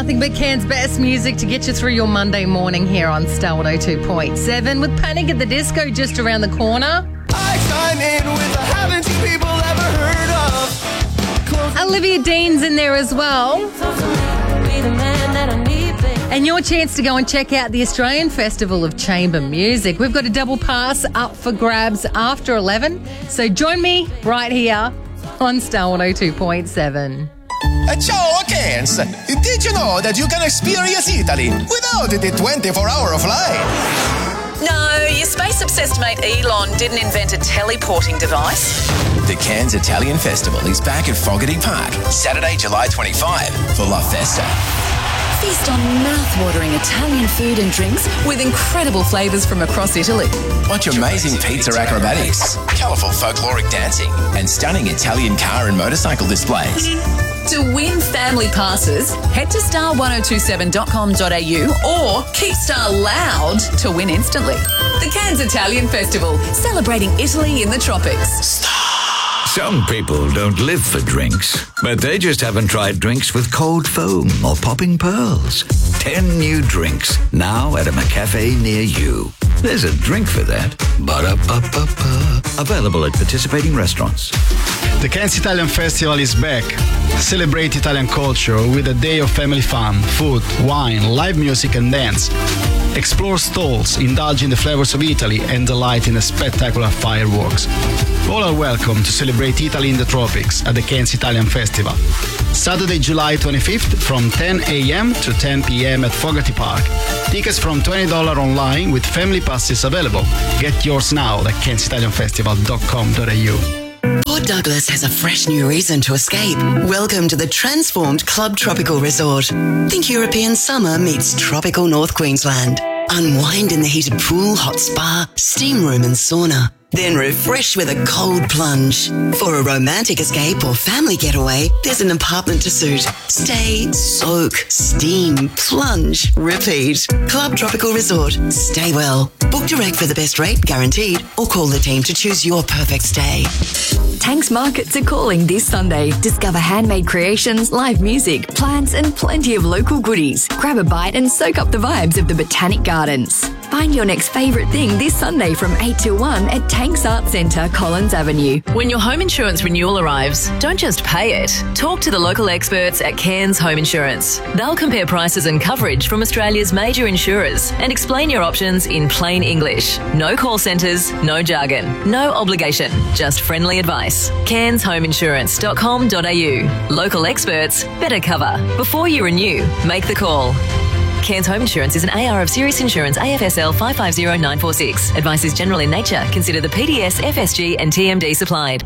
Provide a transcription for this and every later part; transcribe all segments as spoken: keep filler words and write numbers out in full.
nothing but Cairns' best music to get you through your Monday morning here on Star one oh two point seven with Panic at the Disco just around the corner. I chime in with a haven't you people ever heard of? Close Olivia Dean's in there as well. And your chance to go and check out the Australian Festival of Chamber Music. We've got a double pass up for grabs after eleven. So join me right here on Star one oh two point seven. Ciao, Cairns! Did you know that you can experience Italy without the twenty-four hour flight? No, your space-obsessed mate Elon didn't invent a teleporting device. The Cairns Italian Festival is back at Fogarty Park, Saturday, July twenty-fifth for La Festa. Feast on mouth-watering Italian food and drinks with incredible flavours from across Italy. Watch amazing pizza acrobatics, colourful folkloric dancing, and stunning Italian car and motorcycle displays. To win family passes, head to star ten twenty-seven dot com dot a u or keep Star loud to win instantly. The Cairns Italian Festival, celebrating Italy in the tropics. Some people don't live for drinks, but they just haven't tried drinks with cold foam or popping pearls. Ten new drinks, now at a McCafe near you. There's a drink for that. Ba-da-ba-ba-ba. Available at participating restaurants. The Cairns Italian Festival is back. Celebrate Italian culture with a day of family fun, food, wine, live music and dance. Explore stalls, indulge in the flavors of Italy and delight in the spectacular fireworks. All are welcome to celebrate Italy in the tropics at the Cairns Italian Festival. Saturday, July twenty-fifth from ten a.m. to ten p.m. at Fogarty Park. Tickets from twenty dollars online with family passes available. Get yours now at cairns italian festival dot com dot a u. Port Douglas has a fresh new reason to escape. Welcome to the transformed Club Tropical Resort. Think European summer meets tropical North Queensland. Unwind in the heated pool, hot spa, steam room and sauna. Then refresh with a cold plunge. For a romantic escape or family getaway, there's an apartment to suit. Stay, soak, steam, plunge, repeat. Club Tropical Resort. Stay well. Book direct for the best rate, guaranteed, or call the team to choose your perfect stay. Tanks Markets are calling this Sunday. Discover handmade creations, live music, plants and plenty of local goodies. Grab a bite and soak up the vibes of the Botanic Gardens. Find your next favourite thing this Sunday from eight till one at Tanks Arts Centre, Collins Avenue. When your home insurance renewal arrives, don't just pay it. Talk to the local experts at Cairns Home Insurance. They'll compare prices and coverage from Australia's major insurers and explain your options in plain English. No call centres, no jargon, no obligation, just friendly advice. cairns home insurance dot com dot a u. Local experts, better cover. Before you renew, make the call. Cairns Home Insurance is an A R of Serious Insurance A F S L five five zero nine four six. Advice is general in nature. Consider the P D S, F S G and T M D supplied.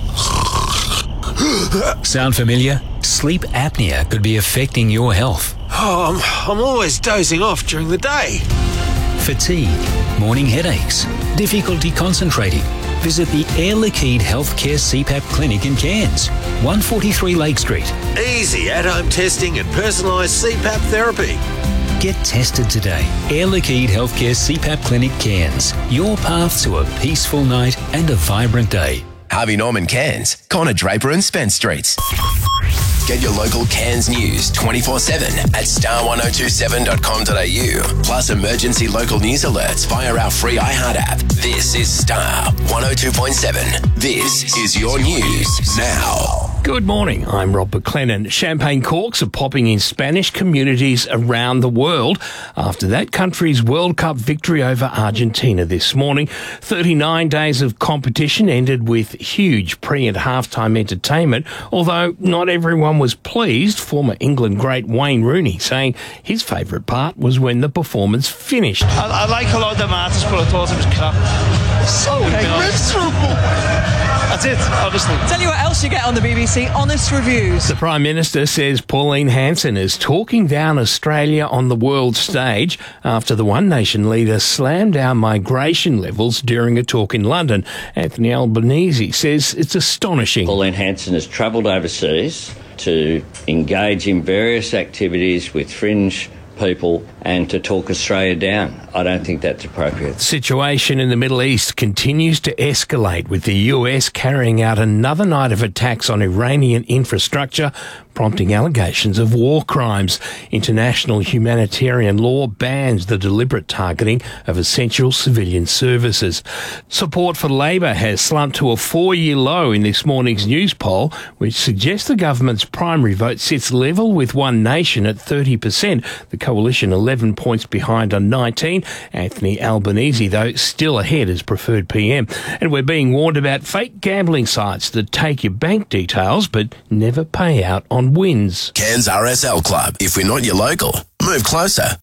Sound familiar? Sleep apnea could be affecting your health. Oh, I'm, I'm always dozing off during the day. Fatigue, morning headaches, difficulty concentrating. Visit the Air Liquide Healthcare C PAP Clinic in Cairns, one forty-three Lake Street. Easy at-home testing and personalised C PAP therapy. Get tested today. Air Liquide Healthcare C PAP Clinic Cairns. Your path to a peaceful night and a vibrant day. Harvey Norman Cairns, Connor Draper and Spence Streets. Get your local Cairns news twenty-four seven at star ten twenty-seven dot com dot a u. Plus emergency local news alerts via our free iHeart app. This is Star one oh two point seven. This is your news now. Good morning, I'm Rob McLennan. Champagne corks are popping in Spanish communities around the world after that country's World Cup victory over Argentina this morning. thirty-nine days of competition ended with huge pre- and halftime entertainment, although not everyone was pleased. Former England great Wayne Rooney saying his favourite part was when the performance finished. I, I like a lot of the matches, but I thought it was crap. So miserable. That's it, honestly. Tell you what else you get on the B B C, honest reviews. The Prime Minister says Pauline Hanson is talking down Australia on the world stage after the One Nation leader slammed down migration levels during a talk in London. Anthony Albanese says it's astonishing. Pauline Hanson has travelled overseas to engage in various activities with fringe people and to talk Australia down. I don't think that's appropriate. The situation in the Middle East continues to escalate, with the U S carrying out another night of attacks on Iranian infrastructure, prompting allegations of war crimes. International humanitarian law bans the deliberate targeting of essential civilian services. Support for Labor has slumped to a four-year low in this morning's news poll, which suggests the government's primary vote sits level with One Nation at thirty percent. The coalition eleven points behind on nineteen. Anthony Albanese, though, still ahead as preferred P M. And we're being warned about fake gambling sites that take your bank details but never pay out on wins. Cairns R S L Club. If we're not your local, move closer.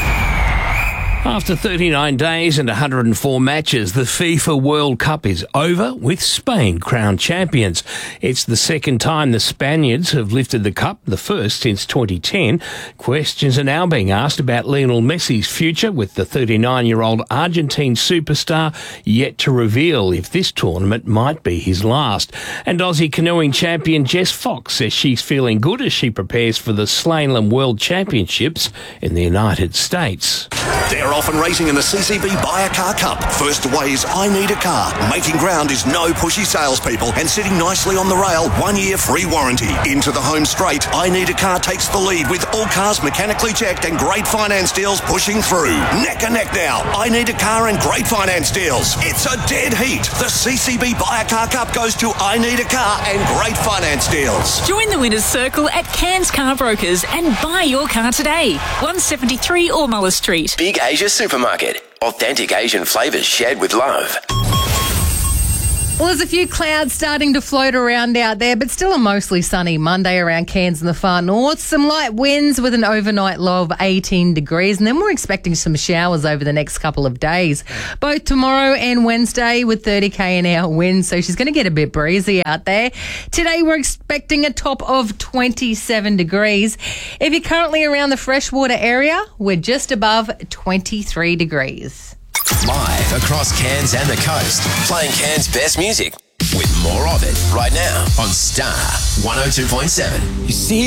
After thirty-nine days and one hundred four matches, the FIFA World Cup is over, with Spain crowned champions. It's the second time the Spaniards have lifted the cup, the first since twenty ten. Questions are now being asked about Lionel Messi's future, with the thirty-nine-year-old Argentine superstar yet to reveal if this tournament might be his last. And Aussie canoeing champion Jess Fox says she's feeling good as she prepares for the Slalom World Championships in the United States. They're off and racing in the C C B Buy a Car Cup. First away is I Need a Car. Making ground is no pushy salespeople and sitting nicely on the rail. One year free warranty. Into the home straight, I Need a Car takes the lead with all cars mechanically checked and great finance deals pushing through. Neck and neck now. I Need a Car and great finance deals. It's a dead heat. The C C B Buy a Car Cup goes to I Need a Car and great finance deals. Join the Winners Circle at Cairns Car Brokers and buy your car today. one seventy-three Ormula Street. Big Asia Supermarket. Authentic Asian flavours shared with love. Well, there's a few clouds starting to float around out there, but still a mostly sunny Monday around Cairns and the far north. Some light winds with an overnight low of eighteen degrees, and then we're expecting some showers over the next couple of days, both tomorrow and Wednesday with thirty k an hour winds, so she's going to get a bit breezy out there. Today we're expecting a top of twenty-seven degrees. If you're currently around the freshwater area, we're just above twenty-three degrees. Live across Cairns and the coast, playing Cairns' best music with more of it right now on Star one oh two point seven. You see